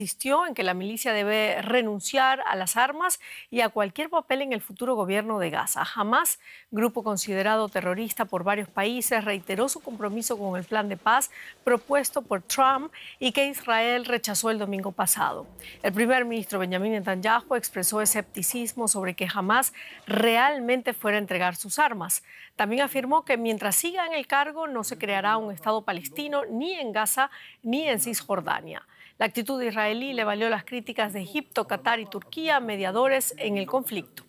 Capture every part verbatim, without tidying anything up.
insistió en que la milicia debe renunciar a las armas y a cualquier papel en el futuro gobierno de Gaza. Hamás, grupo considerado terrorista por varios países, reiteró su compromiso con el plan de paz propuesto por Trump y que Israel rechazó el domingo pasado. El primer ministro Benjamin Netanyahu expresó escepticismo sobre que Hamás realmente fuera a entregar sus armas. También afirmó que mientras siga en el cargo no se creará un Estado palestino ni en Gaza ni en Cisjordania. La actitud israelí le valió las críticas de Egipto, Qatar y Turquía, mediadores en el conflicto.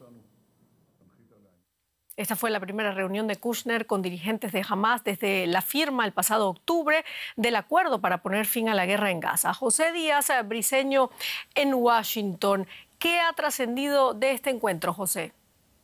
Esta fue la primera reunión de Kushner con dirigentes de Hamás desde la firma el pasado octubre del acuerdo para poner fin a la guerra en Gaza. José Díaz Briceño en Washington. ¿Qué ha trascendido de este encuentro, José?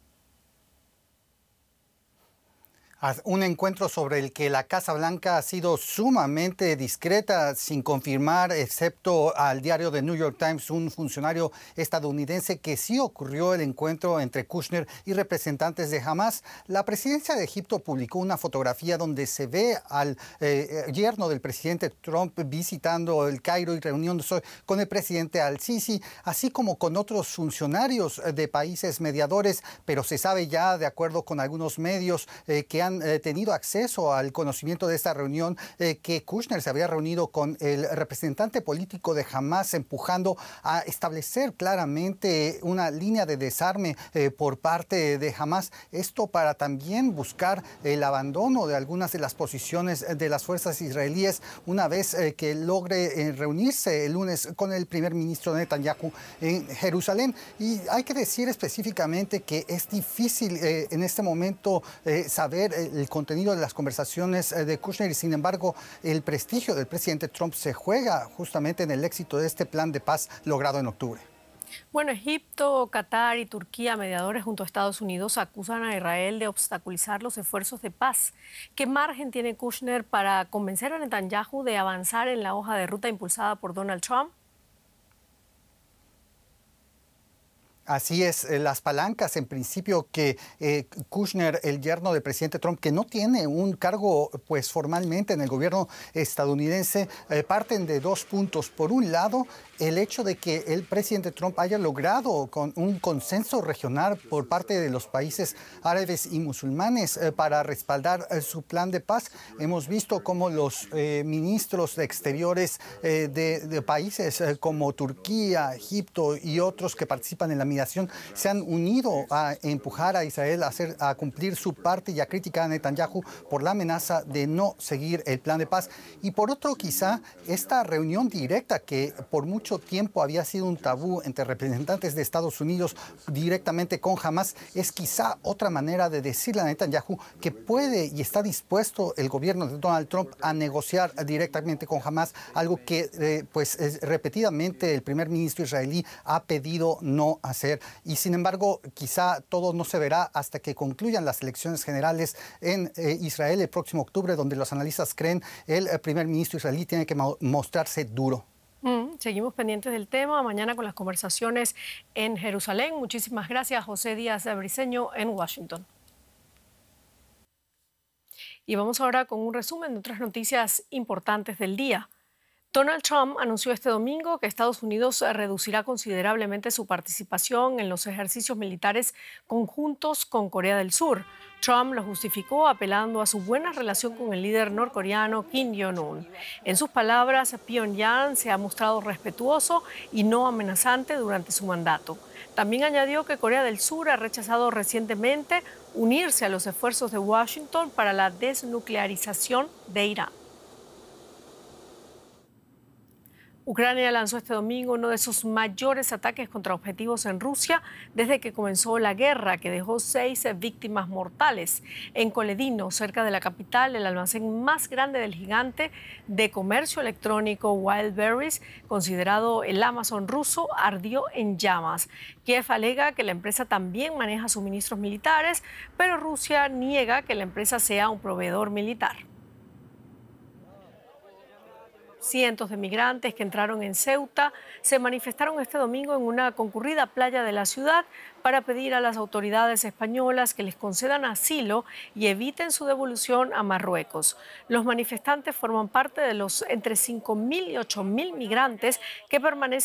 Un encuentro sobre el que la Casa Blanca ha sido sumamente discreta, sin confirmar, excepto al diario The New York Times, un funcionario estadounidense, que sí ocurrió el encuentro entre Kushner y representantes de Hamás. La presidencia de Egipto publicó una fotografía donde se ve al eh, yerno del presidente Trump visitando el Cairo y reuniéndose con el presidente al-Sisi, así como con otros funcionarios de países mediadores, pero se sabe ya, de acuerdo con algunos medios eh, que han han eh, tenido acceso al conocimiento de esta reunión, eh, que Kushner se había reunido con el representante político de Hamás, empujando a establecer claramente una línea de desarme eh, por parte de Hamás. Esto para también buscar el abandono de algunas de las posiciones de las fuerzas israelíes una vez eh, que logre eh, reunirse el lunes con el primer ministro Netanyahu en Jerusalén. Y hay que decir específicamente que es difícil eh, en este momento eh, saber el contenido de las conversaciones de Kushner, y sin embargo el prestigio del presidente Trump se juega justamente en el éxito de este plan de paz logrado en octubre. Bueno, Egipto, Qatar y Turquía, mediadores junto a Estados Unidos, acusan a Israel de obstaculizar los esfuerzos de paz. ¿Qué margen tiene Kushner para convencer a Netanyahu de avanzar en la hoja de ruta impulsada por Donald Trump? Así es, eh, las palancas en principio que eh, Kushner, el yerno del presidente Trump, que no tiene un cargo pues formalmente en el gobierno estadounidense, eh, parten de dos puntos. Por un lado, el hecho de que el presidente Trump haya logrado con un consenso regional por parte de los países árabes y musulmanes eh, para respaldar eh, su plan de paz. Hemos visto cómo los eh, ministros de exteriores eh, de, de países eh, como Turquía, Egipto y otros que participan en la se han unido a empujar a Israel a, hacer, a cumplir su parte y a criticar a Netanyahu por la amenaza de no seguir el plan de paz. Y por otro, quizá esta reunión directa que por mucho tiempo había sido un tabú entre representantes de Estados Unidos directamente con Hamás, es quizá otra manera de decirle a Netanyahu que puede y está dispuesto el gobierno de Donald Trump a negociar directamente con Hamás, algo que eh, pues es, repetidamente el primer ministro israelí ha pedido no hacer. Y sin embargo, quizá todo no se verá hasta que concluyan las elecciones generales en eh, Israel el próximo octubre, donde los analistas creen el, el primer ministro israelí tiene que mo mostrarse duro. Mm, seguimos pendientes del tema. Mañana con las conversaciones en Jerusalén. Muchísimas gracias, José Díaz Briceño en Washington. Y vamos ahora con un resumen de otras noticias importantes del día. Donald Trump anunció este domingo que Estados Unidos reducirá considerablemente su participación en los ejercicios militares conjuntos con Corea del Sur. Trump lo justificó apelando a su buena relación con el líder norcoreano Kim Jong-un. En sus palabras, Pyongyang se ha mostrado respetuoso y no amenazante durante su mandato. También añadió que Corea del Sur ha rechazado recientemente unirse a los esfuerzos de Washington para la desnuclearización de Irán. Ucrania lanzó este domingo uno de sus mayores ataques contra objetivos en Rusia desde que comenzó la guerra, que dejó seis víctimas mortales. En Koledino, cerca de la capital, el almacén más grande del gigante de comercio electrónico Wildberries, considerado el Amazon ruso, ardió en llamas. Kiev alega que la empresa también maneja suministros militares, pero Rusia niega que la empresa sea un proveedor militar. Cientos de migrantes que entraron en Ceuta se manifestaron este domingo en una concurrida playa de la ciudad para pedir a las autoridades españolas que les concedan asilo y eviten su devolución a Marruecos. Los manifestantes forman parte de los entre cinco mil y ocho mil migrantes que permanecen